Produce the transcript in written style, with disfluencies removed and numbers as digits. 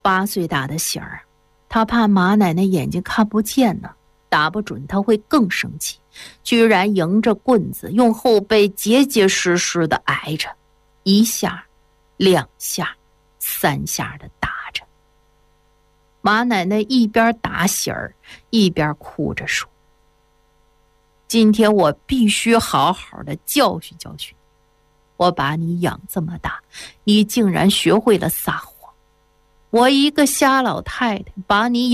8岁大的喜儿，他怕马奶奶眼睛看不见呢，打不准他会更生气，居然迎着棍子用后背结结实实的挨着，1下、2下、3下的打着。马奶奶一边打喜儿，一边哭着说：“今天我必须好好的教训教训你。我把你养这么大，你竟然学会了撒谎。我一个瞎老太太把你养